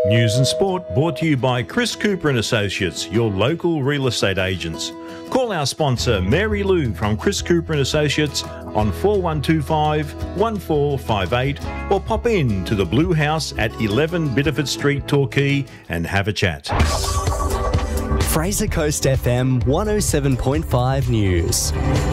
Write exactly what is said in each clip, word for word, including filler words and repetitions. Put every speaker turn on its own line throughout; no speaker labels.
News and Sport brought to you by Chris Cooper and Associates, your local real estate agents. Call our sponsor Mary Lou from Chris Cooper and Associates on four one two five, one four five eight or pop in to the Blue House at eleven Biddeford Street, Torquay and have a chat.
Fraser Coast F M one oh seven point five News.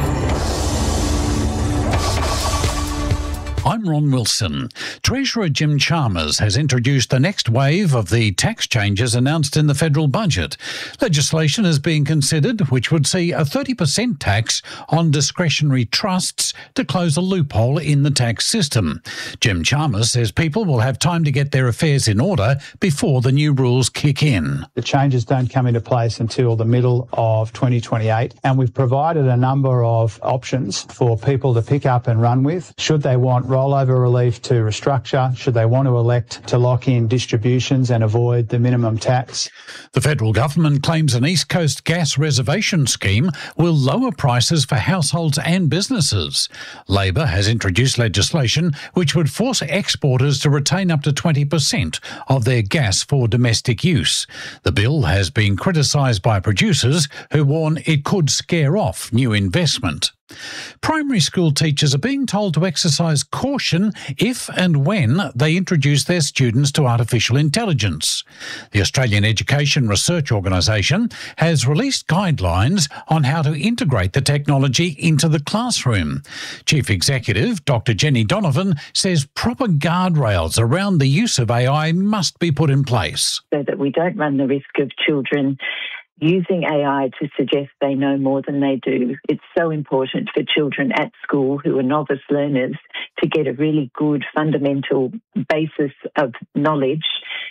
I'm Ron Wilson. Treasurer Jim Chalmers has introduced the next wave of the tax changes announced in the federal budget. Legislation is being considered which would see a thirty percent tax on discretionary trusts to close a loophole in the tax system. Jim Chalmers says people will have time to get their affairs in order before the new rules kick in.
The changes don't come into place until the middle of twenty twenty-eight, and we've provided a number of options for people to pick up and run with should they want rollover relief to restructure, should they want to elect to lock in distributions and avoid the minimum tax.
The federal government claims an East Coast gas reservation scheme will lower prices for households and businesses. Labor has introduced legislation which would force exporters to retain up to twenty percent of their gas for domestic use. The bill has been criticised by producers who warn it could scare off new investment. Primary school teachers are being told to exercise caution if and when they introduce their students to artificial intelligence. The Australian Education Research Organisation has released guidelines on how to integrate the technology into the classroom. Chief Executive Doctor Jenny Donovan says proper guardrails around the use of A I must be put in place.
So that we don't run the risk of children using A I to suggest they know more than they do. It's so important for children at school who are novice learners to get a really good fundamental basis of knowledge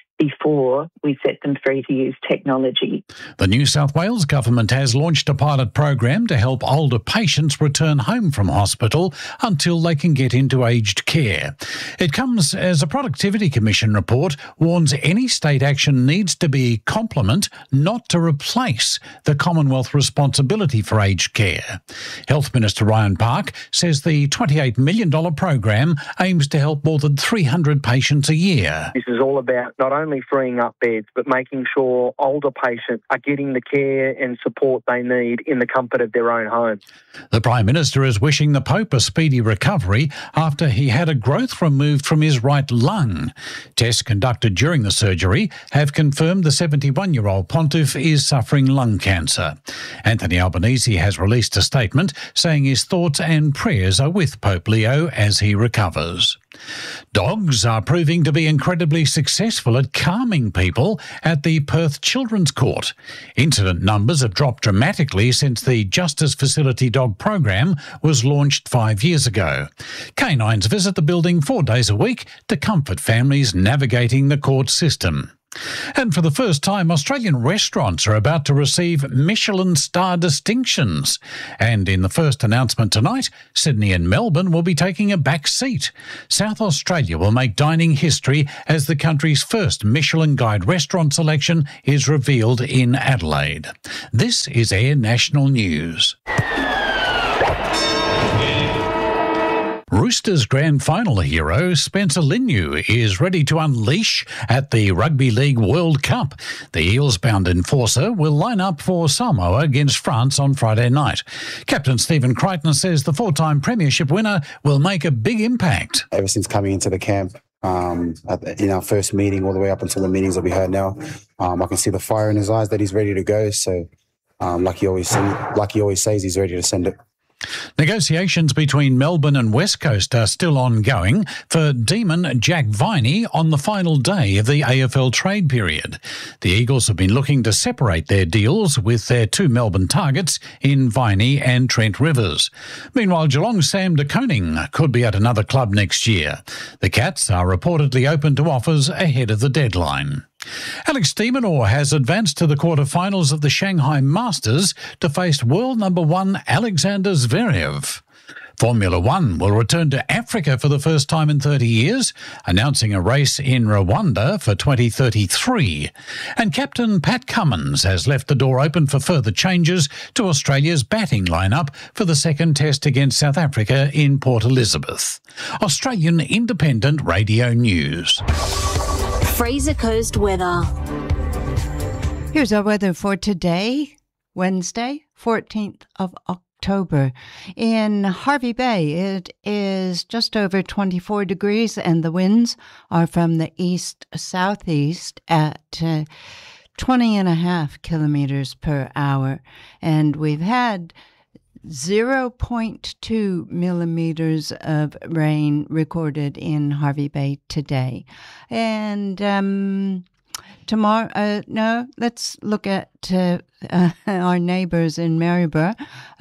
before we set them free to use technology.
The New South Wales government has launched a pilot program to help older patients return home from hospital until they can get into aged care. It comes as a Productivity Commission report warns any state action needs to be a complement, not to replace the Commonwealth responsibility for aged care. Health Minister Ryan Park says the twenty-eight million dollars program aims to help more than three hundred patients a year.
This is all about not only freeing up beds, but making sure older patients are getting the care and support they need in the comfort of their own home.
The Prime Minister is wishing the Pope a speedy recovery after he had a growth removed from his right lung. Tests conducted during the surgery have confirmed the seventy-one-year-old pontiff is suffering lung cancer. Anthony Albanese has released a statement saying his thoughts and prayers are with Pope Leo as he recovers. Dogs are proving to be incredibly successful at calming people at the Perth Children's Court. Incident numbers have dropped dramatically since the Justice Facility Dog program was launched five years ago. Canines visit the building four days a week to comfort families navigating the court system. And for the first time, Australian restaurants are about to receive Michelin star distinctions. And in the first announcement tonight, Sydney and Melbourne will be taking a back seat. South Australia will make dining history as the country's first Michelin Guide restaurant selection is revealed in Adelaide. This is Air National News. Roosters grand final hero Spencer Leniu is ready to unleash at the Rugby League World Cup. The Eels-bound enforcer will line up for Samoa against France on Friday night. Captain Stephen Crichton says the four-time premiership winner will make a big impact.
Ever since coming into the camp, um, at, in our first meeting all the way up until the meetings that we had now, um, I can see the fire in his eyes that he's ready to go. So um, like, he always say, like he always says, he's ready to send it.
Negotiations between Melbourne and West Coast are still ongoing for Demon Jack Viney on the final day of the A F L trade period. The Eagles have been looking to separate their deals with their two Melbourne targets in Viney and Trent Rivers. Meanwhile, Geelong's Sam de Koning could be at another club next year. The Cats are reportedly open to offers ahead of the deadline. Alex de Minaur has advanced to the quarterfinals of the Shanghai Masters to face world number one Alexander Zverev. Formula One will return to Africa for the first time in thirty years, announcing a race in Rwanda for twenty thirty-three. And Captain Pat Cummins has left the door open for further changes to Australia's batting lineup for the second test against South Africa in Port Elizabeth. Australian Independent Radio News.
Fraser Coast weather.
Here's our weather for today, Wednesday, fourteenth of October. In Hervey Bay, it is just over twenty-four degrees and the winds are from the east-southeast at uh, twenty and a half kilometers per hour. And we've had zero point two millimeters of rain recorded in Hervey Bay today. And um, tomorrow, uh, no, let's look at uh, uh, our neighbors in Maryborough.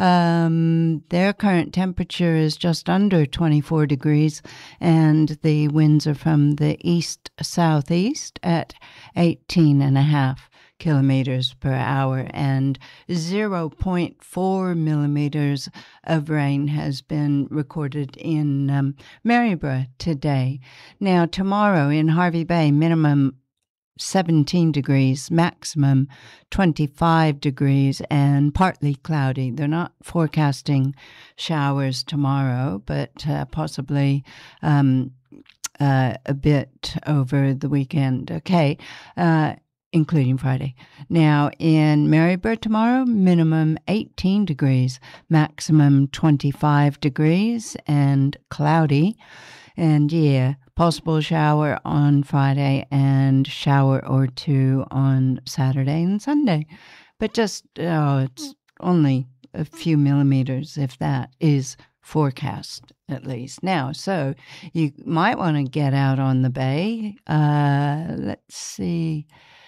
Um, their current temperature is just under twenty-four degrees, and the winds are from the east-southeast at eighteen and a half kilometers per hour, and zero point four millimeters of rain has been recorded in um, Maryborough today. Now, tomorrow in Hervey Bay, minimum seventeen degrees, maximum twenty-five degrees, and partly cloudy. They're not forecasting showers tomorrow, but uh, possibly um, uh, a bit over the weekend. Okay. Uh, including Friday. Now, in Maryborough tomorrow, minimum eighteen degrees, maximum twenty-five degrees, and cloudy. And yeah, possible shower on Friday and shower or two on Saturday and Sunday. But just, oh, it's only a few millimeters, if that is forecast, at least. Now, so you might want to get out on the bay. Uh, let's see.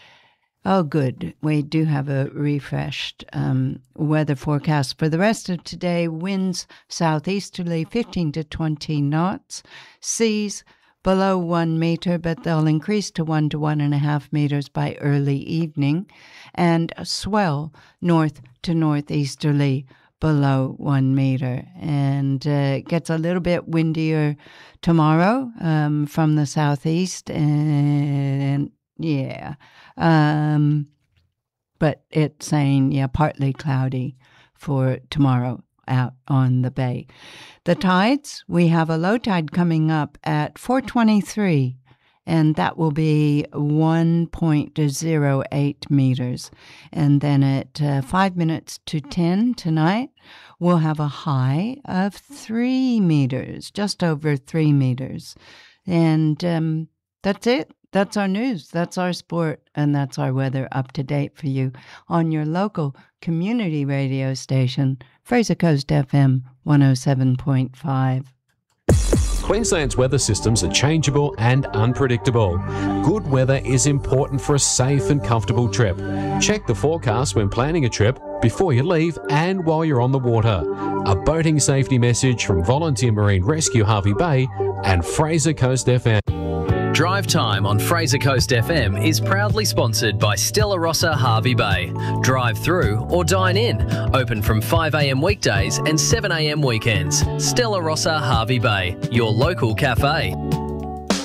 Oh, good. We do have a refreshed um, weather forecast for the rest of today. Winds southeasterly fifteen to twenty knots. Seas below one meter, but they'll increase to one to one and a half meters by early evening. And a swell north to northeasterly below one meter. And uh, it gets a little bit windier tomorrow um, from the southeast. And yeah. Um, but it's saying, yeah, partly cloudy for tomorrow out on the bay. The tides, we have a low tide coming up at four twenty-three, and that will be one point zero eight meters. And then at uh, five minutes to ten tonight, we'll have a high of three meters, just over three meters. And um, that's it. That's our news, that's our sport, and that's our weather up to date for you on your local community radio station, Fraser Coast F M one oh seven point five.
Queensland's weather systems are changeable and unpredictable. Good weather is important for a safe and comfortable trip. Check the forecast when planning a trip, before you leave and while you're on the water. A boating safety message from Volunteer Marine Rescue Hervey Bay and Fraser Coast F M.
Drive Time on Fraser Coast F M is proudly sponsored by Stella Rossa Hervey Bay. Drive through or dine in. Open from five a m weekdays and seven a m weekends. Stella Rossa Hervey Bay, your local cafe.